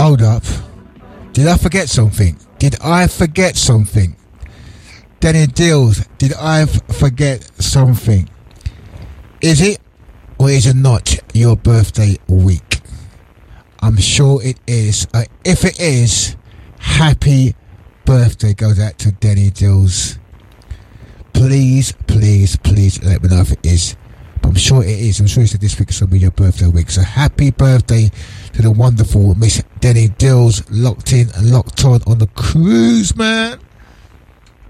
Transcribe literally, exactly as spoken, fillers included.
Hold up. Did I forget something? Did I forget something? Danny Dills, did I f- forget something? Is it or is it not your birthday week? I'm sure it is. Uh, if it is, happy birthday goes out to Danny Dills. Please, please, please let me know if it is. But I'm sure it is. I'm sure it's this week is going to be your birthday week. So happy birthday to the wonderful Miss Danny Dills, locked in and locked on on the cruise, man.